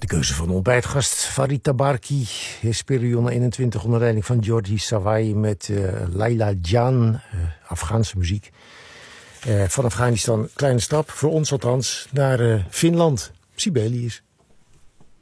De keuze van ontbijtgast Farid Tabarki. Hesperion 21 onder leiding van Jordi Savai met Laila Jan, Afghaanse muziek. Van Afghanistan, kleine stap, voor ons althans, naar Finland, Sibelius.